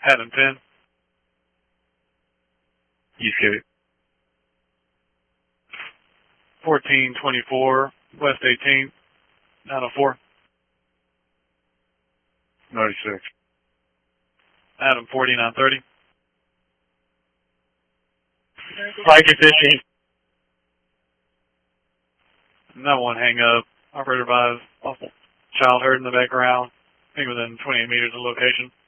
Adam 10. Eastgate. 1424, West 18th, 904. 96. Adam 4930. Mikey 15. No one hang up. Operator advised. Child heard in the background. I think within 28 meters of location.